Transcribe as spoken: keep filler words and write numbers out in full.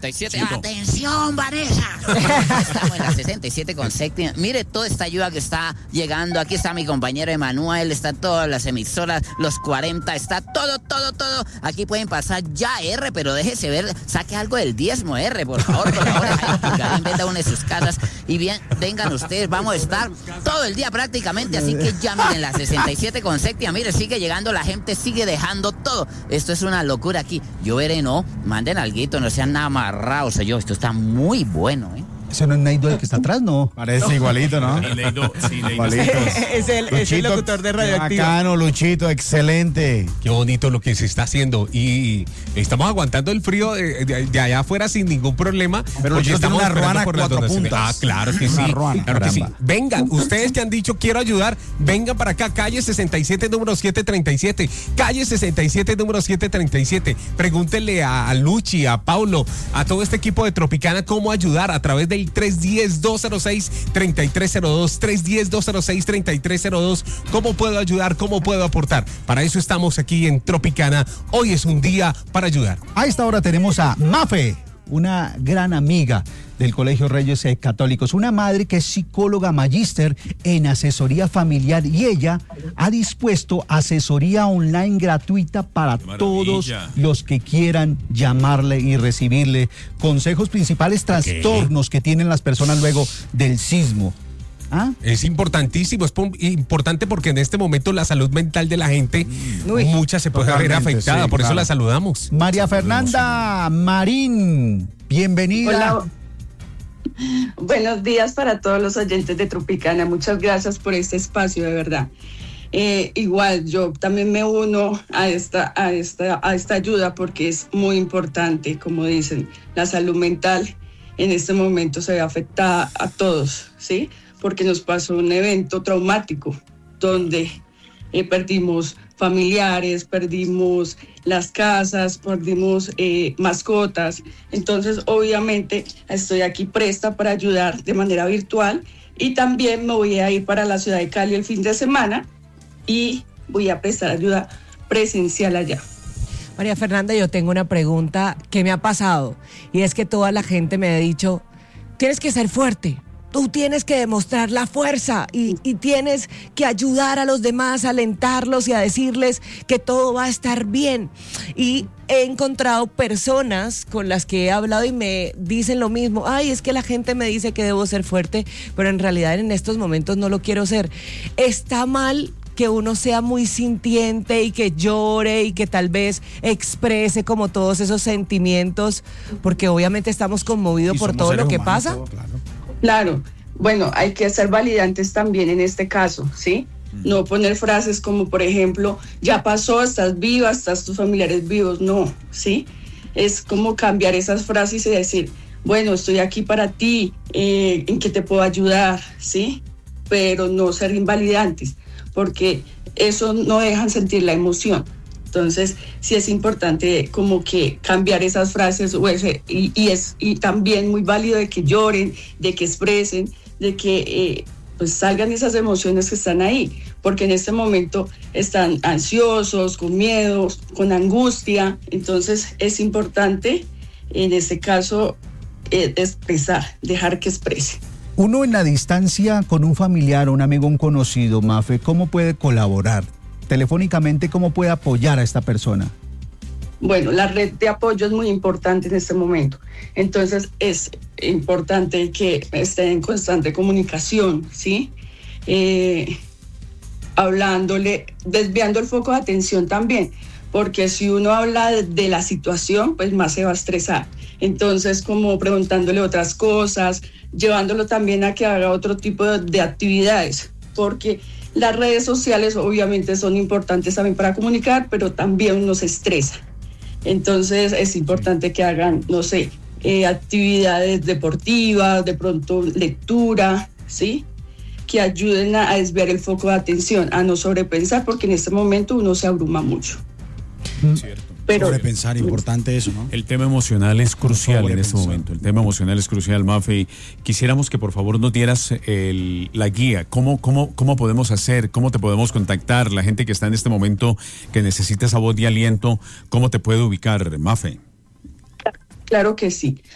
sesenta y siete. Chito. ¡Atención, Vanessa! Estamos en la sesenta y siete con séptima. Mire toda esta ayuda que está llegando. Aquí está mi compañero Emanuel, está todas las emisoras, los cuarenta, está todo, todo, todo. Aquí pueden pasar ya R, pero déjese ver, saque algo del diezmo R, por favor, por favor. Ahí venda una de sus casas y bien, vengan ustedes, vamos a estar todo el día prácticamente, así que llamen en la sesenta y siete con séptima. Mire, sigue llegando la gente, sigue dejando todo. Esto es una locura aquí. Yo veré, no, manden alguito, no sean nada amarrados. Yo, esto está muy bueno, ¿eh? Ese no es Neido el que está atrás, ¿no? Parece igualito, ¿no? Sí, Neido, sí, Neido. Igualito. Es el, es el locutor de Radioactivo. Bacano, Luchito, excelente. Qué bonito lo que se está haciendo y estamos aguantando el frío de, de- de allá afuera sin ningún problema. Pero porque Luchito tiene estamos una esperando ruana por las cuatro donaciones. puntas. Ah, claro que Una sí. ruana, Claro que sí. caramba. Vengan, ustedes que han dicho quiero ayudar, vengan para acá, calle sesenta y siete, número setecientos treinta y siete. Calle sesenta y siete, número setecientos treinta y siete. Pregúntenle a, a Luchi, a Paulo, a todo este equipo de Tropicana cómo ayudar a través del tres uno cero, dos cero seis, tres tres cero dos. tres uno cero, dos cero seis, tres tres cero dos. ¿Cómo puedo ayudar? ¿Cómo puedo aportar? Para eso estamos aquí en Tropicana. Hoy es un día para ayudar. A esta hora tenemos a Mafe, una gran amiga del Colegio Reyes eh, Católicos, una madre que es psicóloga magíster en asesoría familiar y ella ha dispuesto asesoría online gratuita para ¡Qué todos maravilla! los que quieran llamarle y recibirle consejos principales, trastornos que tienen las personas luego del sismo. ¿Ah? Es importantísimo, es pum- importante porque en este momento la salud mental de la gente, Uy, mucha se puede ver totalmente, afectada, sí, por eso claro. la saludamos. María Fernanda Marín, bienvenida. Hola. Buenos días para todos los oyentes de Tropicana. Muchas gracias por este espacio, de verdad. Eh, igual, yo también me uno a esta, a, esta, a esta ayuda porque es muy importante, como dicen, la salud mental en este momento se ve afectada a todos, ¿sí? Porque nos pasó un evento traumático donde eh, perdimos familiares, perdimos las casas, perdimos eh, mascotas. Entonces, obviamente, estoy aquí presta para ayudar de manera virtual y también me voy a ir para la ciudad de Cali el fin de semana y voy a prestar ayuda presencial allá. María Fernanda, yo tengo una pregunta que me ha pasado y es que toda la gente me ha dicho, tienes que ser fuerte. Tú tienes que demostrar la fuerza y, y tienes que ayudar a los demás, a alentarlos y a decirles que todo va a estar bien. Y he encontrado personas con las que he hablado y me dicen lo mismo. Ay, es que la gente me dice que debo ser fuerte, pero en realidad en estos momentos no lo quiero ser. Está mal que uno sea muy sintiente y que llore y que tal vez exprese como todos esos sentimientos, porque obviamente estamos conmovidos Y por somos todo seres lo que humanos, pasa. todo, claro. Claro, bueno, hay que ser validantes también en este caso, ¿sí? No poner frases como, por ejemplo, ya pasó, estás viva, estás tus familiares vivos, no, ¿sí? Es como cambiar esas frases y decir, bueno, estoy aquí para ti, eh, en qué te puedo ayudar, ¿sí? Pero no ser invalidantes, porque eso no dejan sentir la emoción. Entonces, sí es importante como que cambiar esas frases o ese, y, y es y también muy válido de que lloren, de que expresen, de que eh, pues salgan esas emociones que están ahí, porque en este momento están ansiosos, con miedos, con angustia. Entonces, es importante en este caso eh, expresar, dejar que exprese. Uno en la distancia con un familiar, un amigo, un conocido, Mafe, ¿cómo puede colaborar? Telefónicamente, ¿cómo puede apoyar a esta persona? Bueno, la red de apoyo es muy importante en este momento. Entonces, es importante que estén en constante comunicación, ¿sí? Eh, hablándole, desviando el foco de atención también, porque si uno habla de, de la situación, pues más se va a estresar. Entonces, como preguntándole otras cosas, llevándolo también a que haga otro tipo de, de actividades, porque las redes sociales obviamente son importantes también para comunicar, pero también uno se estresa. Entonces es importante que hagan, no sé, eh, actividades deportivas, de pronto lectura, ¿sí? Que ayuden a, a desviar el foco de atención, a no sobrepensar, porque en este momento uno se abruma mucho. Cierto. Pero Sobrepensar, importante eso, ¿no? El tema emocional es crucial en este Sobrepensar. momento. El tema emocional es crucial, Mafe. Y quisiéramos que por favor nos dieras el- la guía. ¿Cómo, cómo, ¿Cómo podemos hacer? ¿Cómo te podemos contactar? La gente que está en este momento, que necesita esa voz de aliento, ¿cómo te puede ubicar, Mafe? claro que sí.